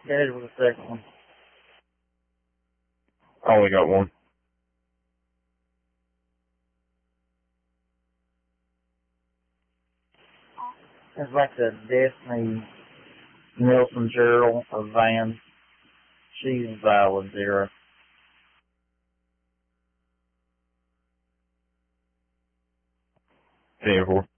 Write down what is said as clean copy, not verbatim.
That was the second one. I only got one. It's like the Destiny Nelson Gerald of Van. She's valid 0. 10-4.